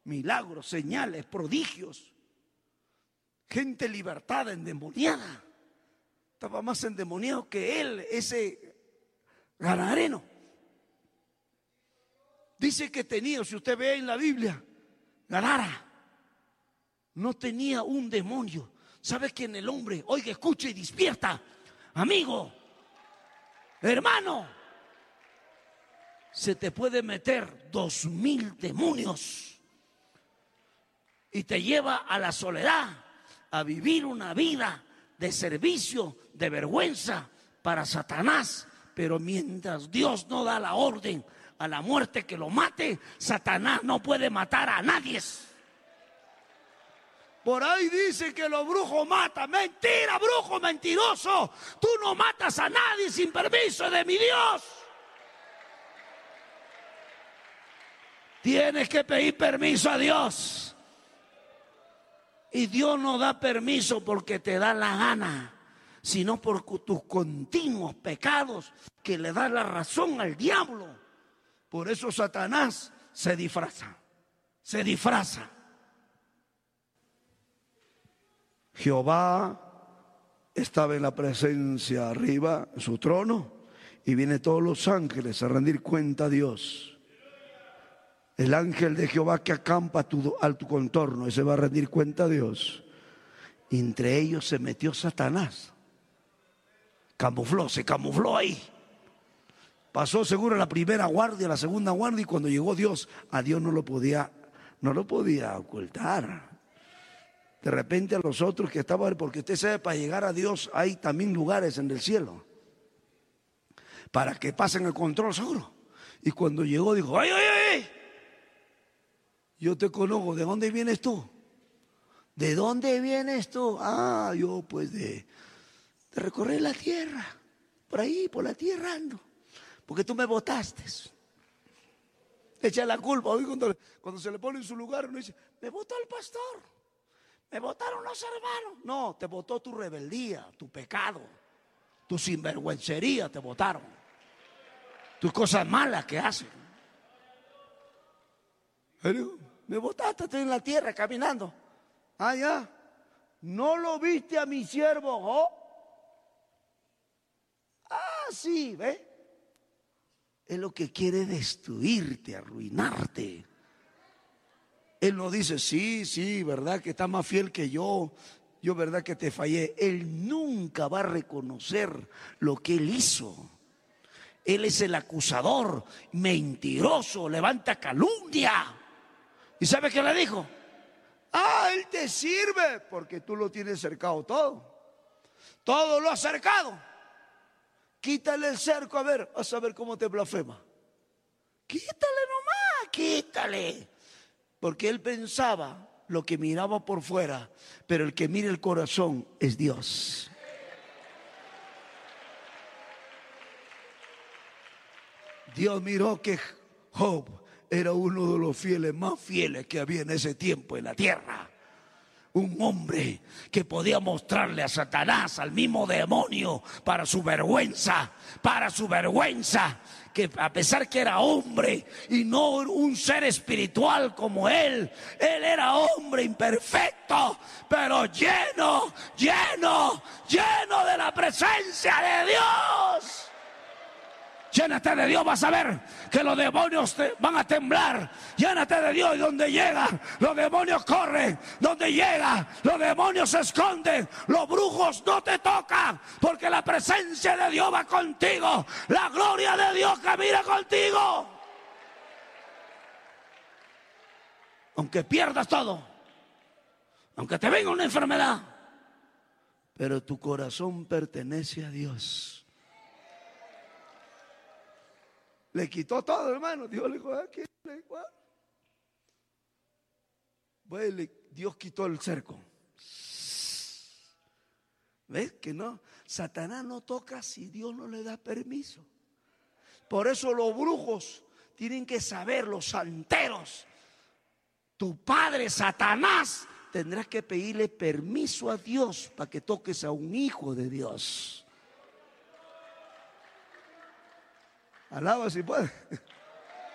milagros, señales, prodigios. Gente libertada, endemoniada. Estaba más endemoniado que él, ese gadareno. Dice que tenía, si usted ve en la Biblia, Gadara no tenía un demonio. ¿Sabe que en el hombre, oiga, escucha y despierta, amigo, hermano, se te puede meter 2000 demonios y te lleva a la soledad, a vivir una vida de servicio, de vergüenza para Satanás? Pero mientras Dios no da la orden a la muerte que lo mate, Satanás no puede matar a nadie. Por ahí dicen que los brujos matan. Mentira, brujo mentiroso. Tú no matas a nadie sin permiso de mi Dios. Tienes que pedir permiso a Dios. Y Dios no da permiso porque te da la gana, sino por tus continuos pecados que le da la razón al diablo. Por eso Satanás se disfraza. Jehová estaba en la presencia arriba, en su trono, y vienen todos los ángeles a rendir cuenta a Dios. El ángel de Jehová que acampa a tu contorno, ese va a rendir cuenta a Dios. Y entre ellos se metió Satanás. Se camufló ahí. Pasó seguro la primera guardia, la segunda guardia, y cuando llegó Dios, a Dios no lo podía ocultar. De repente a los otros que estaban, porque usted sabe, para llegar a Dios hay también lugares en el cielo para que pasen el control seguro. Y cuando llegó dijo: ¡ay! Yo te conozco, ¿de dónde vienes tú? ¿De dónde vienes tú? Ah, yo pues de recorrer la tierra, por ahí, por la tierra ando, porque tú me botaste. Echa la culpa. Hoy cuando se le pone en su lugar, uno dice: me votó el pastor, me votaron los hermanos. No, te votó tu rebeldía, tu pecado, tu sinvergüencería, te votaron, tus cosas malas que hacen. Me votaste, estoy en la tierra caminando. Ah, ya. ¿No lo viste a mi siervo Job? Ah, sí, ¿ves? Es lo que quiere destruirte, arruinarte. Él no dice: sí, verdad que está más fiel que yo verdad que te fallé. Él nunca va a reconocer lo que él hizo. Él es el acusador, mentiroso, levanta calumnia. ¿Y sabe qué le dijo? Ah, él te sirve porque tú lo tienes cercado todo lo has cercado. Quítale el cerco, a saber cómo te blasfema. Quítale. Porque él pensaba lo que miraba por fuera, pero el que mira el corazón es Dios. Dios miró que Job era uno de los fieles más fieles que había en ese tiempo en la tierra. Un hombre que podía mostrarle a Satanás, al mismo demonio, para su vergüenza, que a pesar que era hombre y no un ser espiritual como él era hombre imperfecto, pero lleno de la presencia de Dios. Llénate de Dios, vas a ver que los demonios van a temblar. Llénate de Dios, y donde llega, los demonios corren. Donde llega, los demonios se esconden. Los brujos no te tocan, porque la presencia de Dios va contigo. La gloria de Dios camina contigo. Aunque pierdas todo, aunque te venga una enfermedad, pero tu corazón pertenece a Dios. Le quitó todo, hermano. Dios le dijo: aquí, bueno, Dios quitó el cerco. ¿Ves que no? Satanás no toca si Dios no le da permiso. Por eso los brujos tienen que saber, los santeros. Tu padre Satanás tendrás que pedirle permiso a Dios para que toques a un hijo de Dios. Alaba si puede.